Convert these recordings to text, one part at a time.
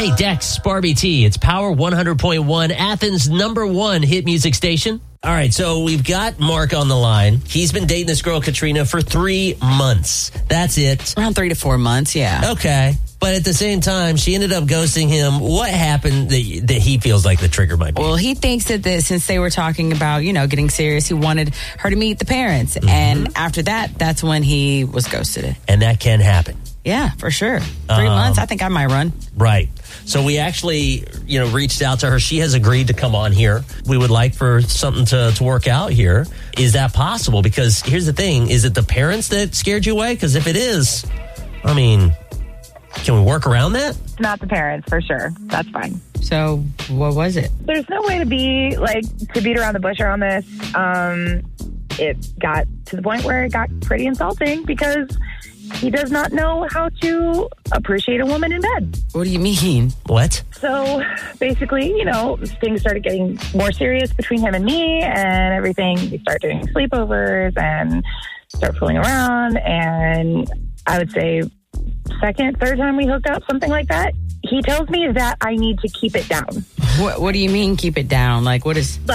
Hey, Dex, Barbie T. It's Power 100.1, Athens' #1 hit music station. All right, so we've got Mark on the line. He's been dating this girl, Katrina, for 3 months. That's it. Around 3 to 4 months, yeah. Okay. But at the same time, she ended up ghosting him. What happened that he feels like the trigger might be? Well, he thinks that since they were talking about, getting serious, he wanted her to meet the parents. Mm-hmm. And after that, that's when he was ghosted. And that can happen. Yeah, for sure. 3 months, I think I might run. Right. So we actually, reached out to her. She has agreed to come on here. We would like for something to work out here. Is that possible? Because here's the thing. Is it the parents that scared you away? Because if it is, can we work around that? Not the parents, for sure. That's fine. So what was it? There's no way to beat around the bush around this. It got to the point where it got pretty insulting because he does not know how to appreciate a woman in bed. What do you mean? What? So basically, things started getting more serious between him and me and everything. We start doing sleepovers and start fooling around. And I would say second, third time we hooked up, something like that. He tells me that I need to keep it down. What do you mean keep it down? Like what is...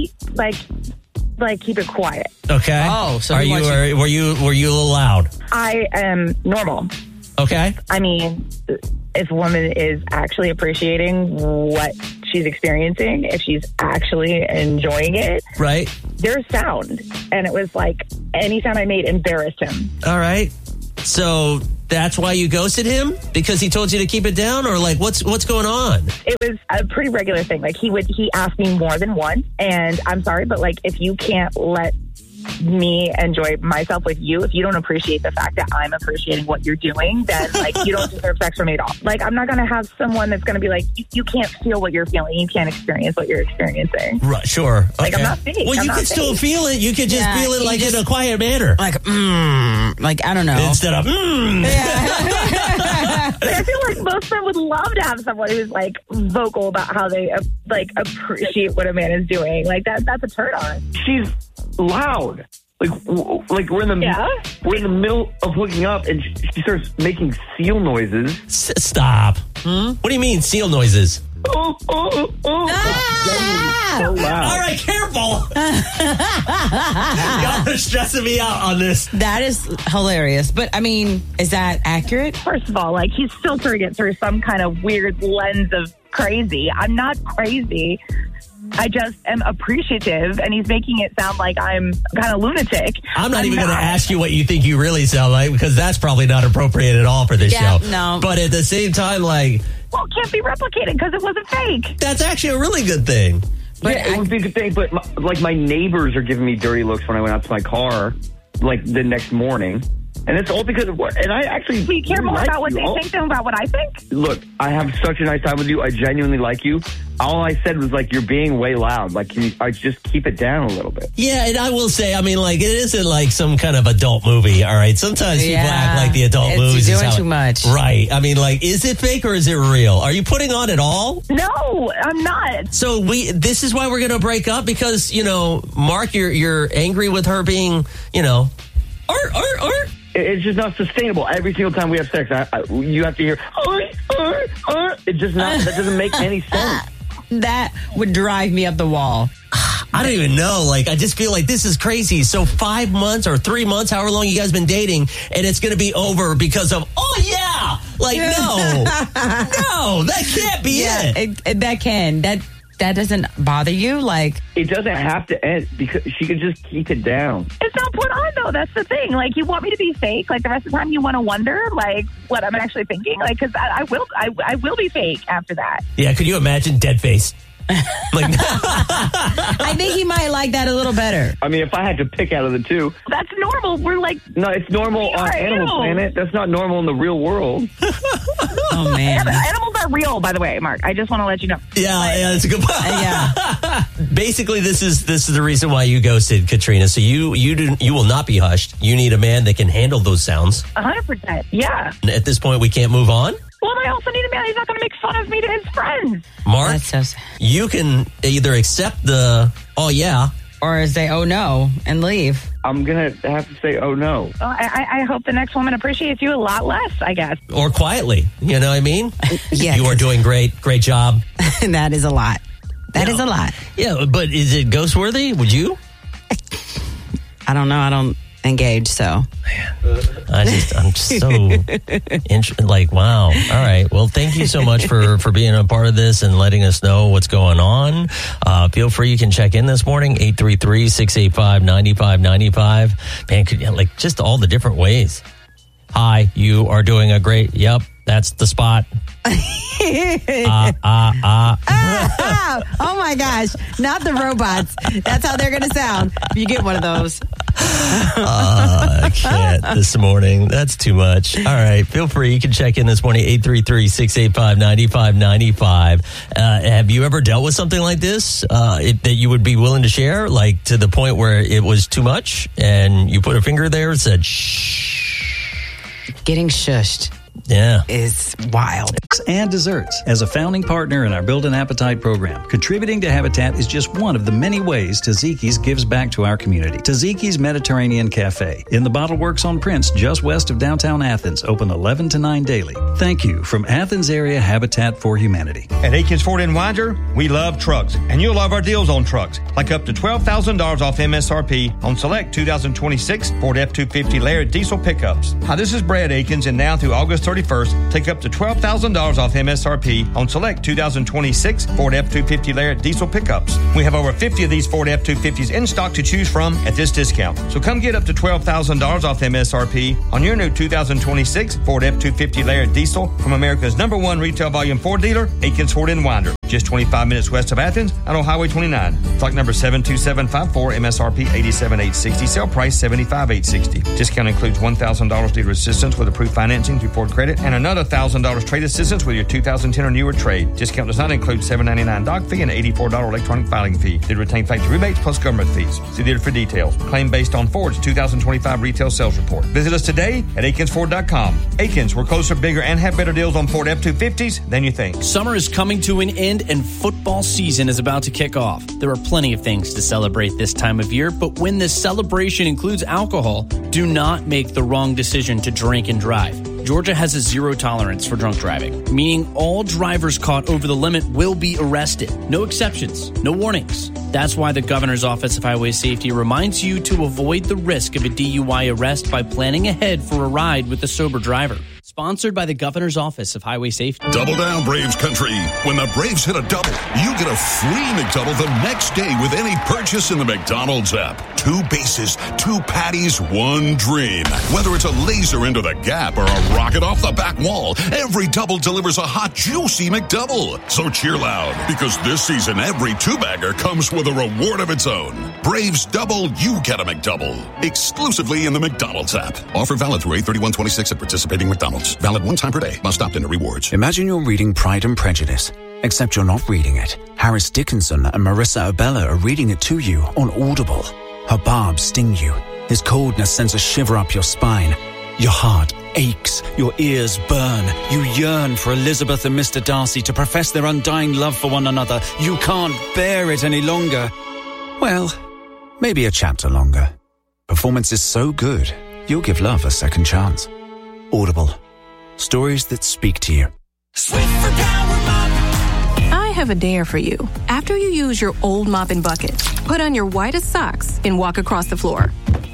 keep it quiet. Okay. Oh, so were you a little loud? I am normal. Okay. I mean, if a woman is actually appreciating what she's experiencing, if she's actually enjoying it, right? There's sound, and it was like any sound I made embarrassed him. All right. So that's why you ghosted him? Because he told you to keep it down, or what's going on? It was a pretty regular thing. He asked me more than once, and I'm sorry, but if you can't let me enjoy myself with you, if you don't appreciate the fact that I'm appreciating what you're doing, then you don't deserve sex from me at all. I'm not going to have someone that's going to be you can't feel what you're feeling, you can't experience what you're experiencing. Right, sure. Okay. I'm not fake. Well, you can still feel it. You can just feel it in a quiet manner. I don't know. Instead of Yeah. I feel like most men would love to have someone who's vocal about how they appreciate what a man is doing. That's a turn on. She's loud. We're in the middle of hooking up, and she starts making seal noises. Stop. What do you mean seal noises? Oh. So loud. All right, careful. Y'all are stressing me out on this. That is hilarious. But, is that accurate? First of all, he's filtering it through some kind of weird lens of crazy. I'm not crazy. I just am appreciative, and he's making it sound like I'm kind of lunatic. I'm not even going to ask you what you think you really sound like, because that's probably not appropriate at all for this show. No. But at the same time, well, it can't be replicated because it wasn't fake. That's actually a really good thing. But it would be a good thing, but my neighbors are giving me dirty looks when I went out to my car, the next morning. And it's all because of what? And I actually... Do you care more about what they think than about what I think? Look, I have such a nice time with you. I genuinely like you. All I said was, you're being way loud. Can you just keep it down a little bit? Yeah, and I will say, it isn't some kind of adult movie, all right? Sometimes people act like the adult movies. You're doing too much. Right. Is it fake or is it real? Are you putting on at all? No, I'm not. So this is why we're going to break up, because, Mark, you're angry with her being, It's just not sustainable. Every single time we have sex, you have to hear, It's just not, that doesn't make any sense. That would drive me up the wall. I don't even know. I just feel like this is crazy. So 5 months or 3 months, however long you guys been dating, and it's going to be over because of, no. No, that can't be it. That can. That doesn't bother you? It doesn't have to end, because she can just keep it down. It's not put on, though. That's the thing. You want me to be fake? The rest of the time you want to wonder, what I'm actually thinking? Because I will be fake after that. Yeah, could you imagine dead face? I think he might like that a little better. If I had to pick out of the two. That's normal. We're No, it's normal on Animal Planet. That's not normal in the real world. Oh, man. Animals are real, by the way, Mark. I just want to let you know. Yeah, that's a good point. Yeah. Basically, this is the reason why you ghosted Katrina. So you will not be hushed. You need a man that can handle those sounds. 100%. Yeah. At this point, we can't move on. Well, I also need a man who's not going to make fun of me to his friends. Mark, That's so sad. You can either accept the, or say, oh no, and leave. I'm going to have to say, oh, no. Well, I hope the next woman appreciates you a lot less, I guess. Or quietly, you know what I mean? Yeah. You are doing great. Great job. And that is a lot. That is a lot. Yeah, but is it ghost worthy? Would you? I don't know. I don't engage, so. I'm just so wow. All right. Well, thank you so much for being a part of this and letting us know what's going on. Feel free. You can check in this morning, 833-685-9595. Man, just all the different ways. Hi, you are doing a great, yep, that's the spot. Oh my gosh, not the robots. That's how they're going to sound if you get one of those. I can't this morning. That's too much. All right, feel free. You can check in this morning, 833-685-9595. Have you ever dealt with something like this that you would be willing to share, like to the point where it was too much and you put a finger there and said, shh? Getting shushed. Yeah. Is wild. And desserts. As a founding partner in our Build an Appetite program, contributing to Habitat is just one of the many ways Tzatziki's gives back to our community. Tzatziki's Mediterranean Cafe in the Bottle Works on Prince, just west of downtown Athens, open 11 to 9 daily. Thank you from Athens Area Habitat for Humanity. At Akins Ford in Winder, we love trucks, and you'll love our deals on trucks, like up to $12,000 off MSRP on select 2026 Ford F-250 Laird diesel pickups. Hi, this is Brad Akins, and now through August 31st, take up to $12,000 off MSRP on select 2026 Ford F-250 Laird diesel pickups. We have over 50 of these Ford F-250s in stock to choose from at this discount. So come get up to $12,000 off MSRP on your new 2026 Ford F-250 Laird diesel from America's #1 retail volume Ford dealer, Akins Ford in Winder. Just 25 minutes west of Athens and on Highway 29. Stock number 72754, MSRP $87,860, sale price $75,860. Discount includes $1,000 dealer assistance with approved financing through Ford Credit and another $1,000 trade assistance with your 2010 or newer trade. Discount does not include $7.99 doc fee and $84 electronic filing fee. They retain factory rebates plus government fees. See dealer for details. Claim based on Ford's 2025 retail sales report. Visit us today at AkinsFord.com. Akins, we're closer, bigger, and have better deals on Ford F-250s than you think. Summer is coming to an end and football season is about to kick off. There are plenty of things to celebrate this time of year, but when this celebration includes alcohol, do not make the wrong decision to drink and drive. Georgia has a zero tolerance for drunk driving, meaning all drivers caught over the limit will be arrested. No exceptions, no warnings. That's why the Governor's Office of Highway Safety reminds you to avoid the risk of a DUI arrest by planning ahead for a ride with a sober driver. Sponsored by the Governor's Office of Highway Safety. Double down, Braves country. When the Braves hit a double, you get a free McDouble the next day with any purchase in the McDonald's app. 2 bases, 2 patties, 1 dream. Whether it's a laser into the gap or a rocket off the back wall, every double delivers a hot, juicy McDouble. So cheer loud, because this season every 2-bagger comes with a reward of its own. Braves double, you get a McDouble. Exclusively in the McDonald's app. Offer valid through 8/31/26 at participating McDonald's. Valid 1 time per day. Must opt into rewards. Imagine you're reading Pride and Prejudice, except you're not reading it. Harris Dickinson and Marissa Abella are reading it to you on Audible. Her barbs sting you. His coldness sends a shiver up your spine. Your heart aches. Your ears burn. You yearn for Elizabeth and Mr. Darcy to profess their undying love for one another. You can't bear it any longer. Well, maybe a chapter longer. Performance is so good, you'll give love a second chance. Audible. Stories that speak to you. Swiffer Power Mop. I have a dare for you. After you use your old mop and bucket, put on your whitest socks and walk across the floor.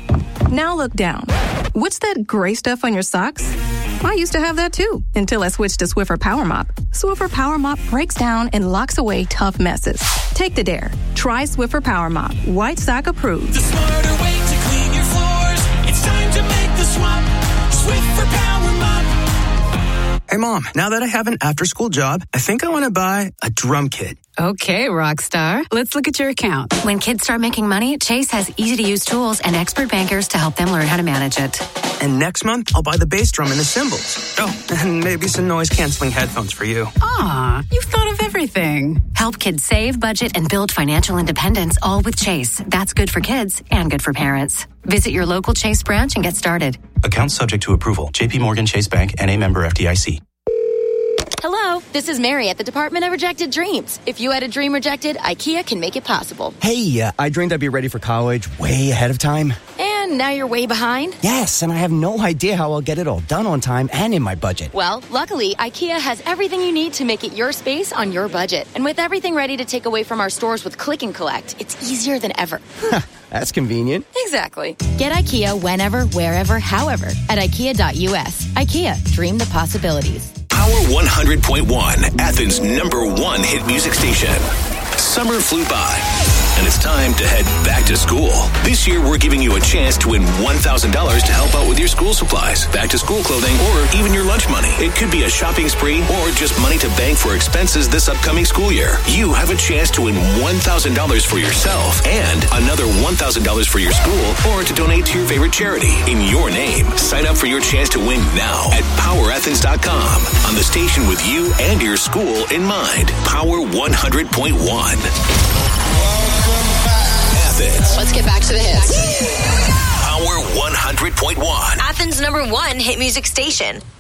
Now look down. What's that gray stuff on your socks? I used to have that too, until I switched to Swiffer Power Mop. Swiffer Power Mop breaks down and locks away tough messes. Take the dare. Try Swiffer Power Mop. White sock approved. The smarter way to clean your floors. It's time to make the swap. Swiffer Power Mop. Hey, Mom, now that I have an after-school job, I think I want to buy a drum kit. Okay, Rockstar. Let's look at your account. When kids start making money, Chase has easy-to-use tools and expert bankers to help them learn how to manage it. And next month, I'll buy the bass drum and the cymbals. Oh, and maybe some noise-canceling headphones for you. Aw, you've thought of everything. Help kids save, budget, and build financial independence, all with Chase. That's good for kids and good for parents. Visit your local Chase branch and get started. Account subject to approval. J.P. Morgan Chase Bank, N.A. member FDIC. Hello, this is Mary at the Department of Rejected Dreams. If you had a dream rejected, IKEA can make it possible. Hey, I dreamed I'd be ready for college way ahead of time. And And now you're way behind? Yes, and I have no idea how I'll get it all done on time and in my budget. Well, luckily, IKEA has everything you need to make it your space on your budget. And with everything ready to take away from our stores with Click and Collect, it's easier than ever. That's convenient. Exactly. Get IKEA whenever, wherever, however at IKEA.us. IKEA, dream the possibilities. Power 100.1, Athens' #1 hit music station. Summer flew by, and it's time to head back to school. This year, we're giving you a chance to win $1,000 to help out with your school supplies, back to school clothing, or even your lunch money. It could be a shopping spree or just money to bank for expenses this upcoming school year. You have a chance to win $1,000 for yourself and another $1,000 for your school or to donate to your favorite charity in your name. Sign up for your chance to win now at PowerAthens.com on the station with you and your school in mind. Power 100.1. Athens. Let's get back to the hits. Power 100.1. Athens' #1 hit music station.